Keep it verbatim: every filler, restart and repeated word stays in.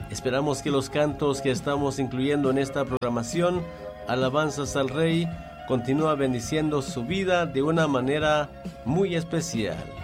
Esperamos que los cantos que estamos incluyendo en esta programación, Alabanzas al Rey, continúa bendiciendo su vida de una manera muy especial.